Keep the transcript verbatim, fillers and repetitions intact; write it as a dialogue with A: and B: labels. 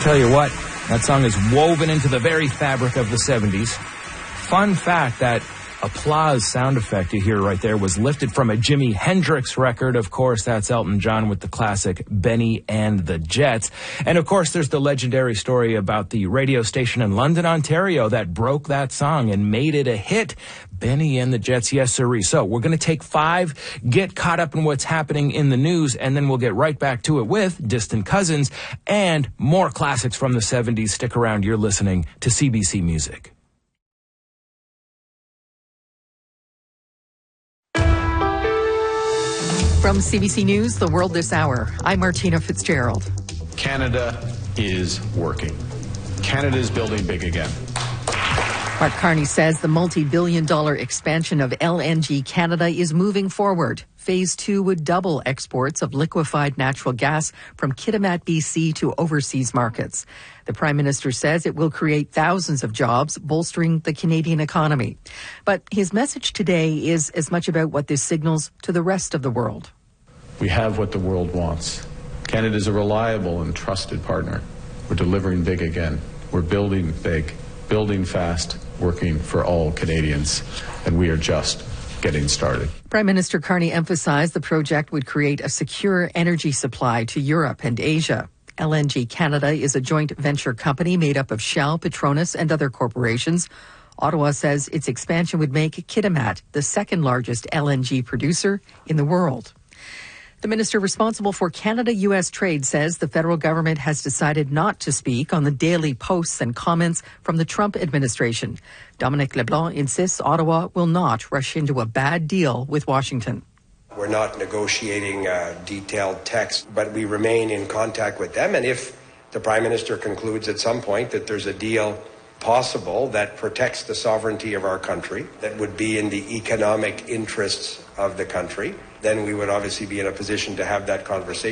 A: Tell you what, that song is woven into the very fabric of the seventies. Fun fact, that applause sound effect you hear right there was lifted from a Jimi Hendrix record. Of course, that's Elton John with the classic Benny and the Jets. And of course, there's the legendary story about the radio station in London, Ontario that broke that song and made it a hit. Benny and the Jets, yes sirree. So we're going to take five, get caught up in what's happening in the news, and then we'll get right back to it with Distant Cousins and more classics from the seventies. Stick around, you're listening to C B C Music.
B: From C B C News, The World This Hour, I'm Martina Fitzgerald.
C: Canada is working. Canada is building big again.
B: Mark Carney says the multi-billion dollar expansion of L N G Canada is moving forward. Phase two would double exports of liquefied natural gas from Kitimat, B C to overseas markets. The Prime Minister says it will create thousands of jobs, bolstering the Canadian economy. But his message today is as much about what this signals to the rest of the world.
C: We have what the world wants. Canada is a reliable and trusted partner. We're delivering big again. We're building big, building fast, working for all Canadians, and we are just getting started.
B: Prime Minister Carney emphasized the project would create a secure energy supply to Europe and Asia. L N G Canada is a joint venture company made up of Shell, Petronas, and other corporations. Ottawa says its expansion would make Kitimat the second largest L N G producer in the world. The minister responsible for Canada-U S trade says the federal government has decided not to speak on the daily posts and comments from the Trump administration. Dominic LeBlanc insists Ottawa will not rush into a bad deal with Washington.
D: We're not negotiating uh, detailed text, but we remain in contact with them. And if the Prime Minister concludes at some point that there's a deal possible that protects the sovereignty of our country, that would be in the economic interests of the country, then we would obviously be in a position to have that conversation.